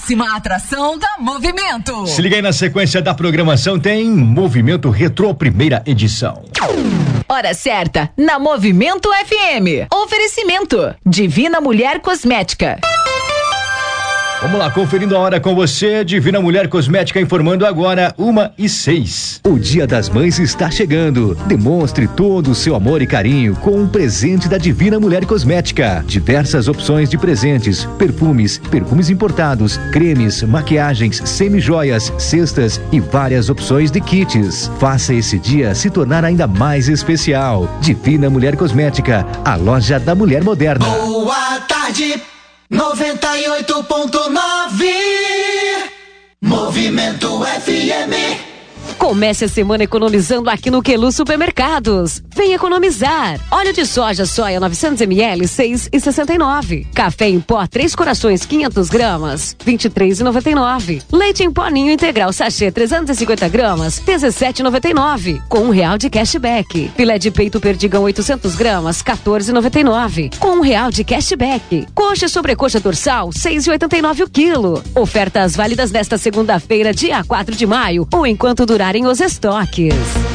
próxima atração da Movimento. Se liga aí, na sequência da programação tem Movimento Retrô, primeira edição. Hora certa, na Movimento FM. Oferecimento: Divina Mulher Cosmética. Vamos lá, conferindo a hora com você, Divina Mulher Cosmética, informando agora 1h06. O Dia das Mães está chegando. Demonstre todo o seu amor e carinho com um presente da Divina Mulher Cosmética. Diversas opções de presentes, perfumes importados, cremes, maquiagens, semi-joias, cestas e várias opções de kits. Faça esse dia se tornar ainda mais especial. Divina Mulher Cosmética, a loja da mulher moderna. Boa tarde. 98.9 Movimento FM. Comece a semana economizando aqui no Quelu Supermercados. Vem economizar. Óleo de soja Soia 900ml 6,69. Café em pó 3 Corações 500 gramas 23,99. Leite em pó Ninho integral sachê 350 gramas 17,99. Com R$1 de cashback. Filé de peito perdigão 800 gramas 14,99. Com R$1 de cashback. Coxa e sobrecoxa dorsal 6,89 o quilo. Ofertas válidas nesta segunda-feira, dia 4 de maio, ou enquanto durarem os estoques.